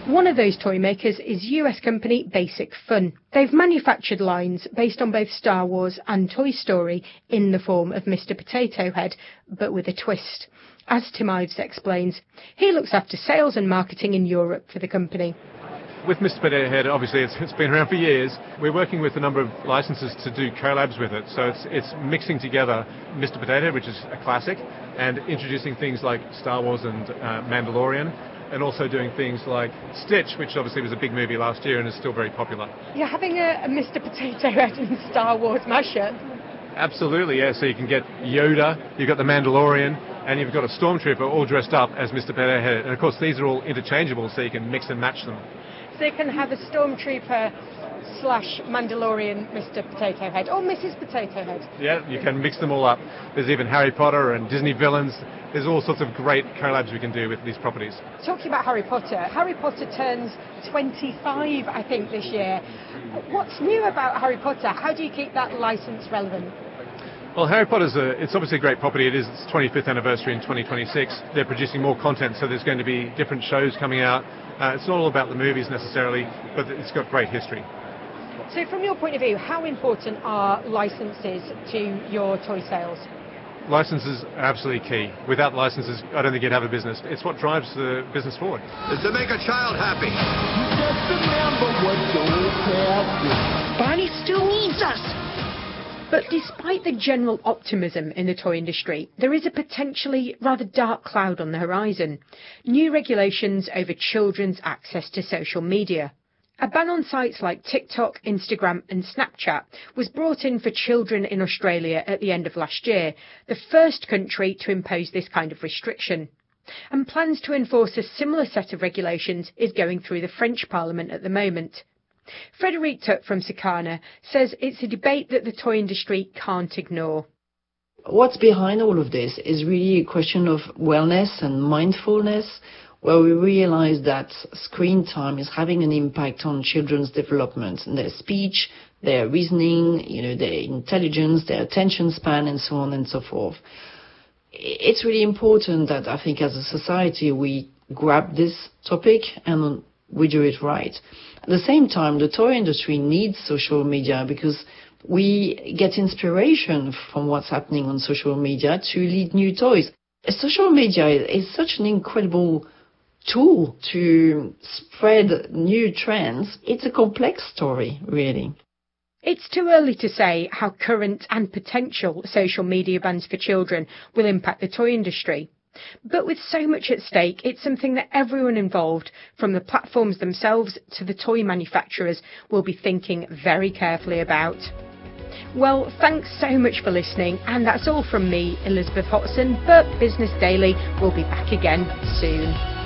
One of those toy makers is US company Basic Fun. They've manufactured lines based on both Star Wars and Toy Story in the form of Mr. Potato Head, but with a twist. As Tim Ives explains, he looks after sales and marketing in Europe for the company. With Mr. Potato Head, obviously it's been around for years. We're working with a number of licenses to do collabs with it. So it's mixing together Mr. Potato Head, which is a classic, and introducing things like Star Wars and Mandalorian, and also doing things like Stitch, which obviously was a big movie last year and is still very popular. You're having a Mr. Potato Head and Star Wars mashup. Absolutely, yeah. So you can get Yoda, you've got the Mandalorian, and you've got a Stormtrooper all dressed up as Mr. Potato Head. And of course these are all interchangeable, so you can mix and match them. So you can have a Stormtrooper / Mandalorian Mr. Potato Head or Mrs. Potato Head. Yeah, you can mix them all up. There's even Harry Potter and Disney villains. There's all sorts of great collabs we can do with these properties. Talking about Harry Potter turns 25, I think, this year. What's new about Harry Potter? How do you keep that licence relevant? Well, Harry Potter's it's obviously a great property. It is its 25th anniversary in 2026. They're producing more content, so there's going to be different shows coming out. It's not all about the movies necessarily, but it's got great history. So from your point of view, how important are licences to your toy sales? Licenses are absolutely key. Without licenses, I don't think you'd have a business. It's what drives the business forward. It's to make a child happy. Barney still needs us. But despite the general optimism in the toy industry, there is a potentially rather dark cloud on the horizon. New regulations over children's access to social media. A ban on sites like TikTok, Instagram and Snapchat was brought in for children in Australia at the end of last year, the first country to impose this kind of restriction. And plans to enforce a similar set of regulations is going through the French Parliament at the moment. Frédéric Tuck from Circana says it's a debate that the toy industry can't ignore. What's behind all of this is really a question of wellness and mindfulness, where we realize that screen time is having an impact on children's development, and their speech, their reasoning, their intelligence, their attention span, and so on and so forth. It's really important that I think as a society we grab this topic and we do it right. At the same time, the toy industry needs social media because we get inspiration from what's happening on social media to lead new toys. Social media is such an incredible tool to spread new trends. It's a complex story, really. It's too early to say how current and potential social media bans for children will impact the toy industry. But with so much at stake, it's something that everyone involved, from the platforms themselves to the toy manufacturers, will be thinking very carefully about. Well, thanks so much for listening, and that's all from me, Elizabeth Hotson, but Business Daily will be back again soon.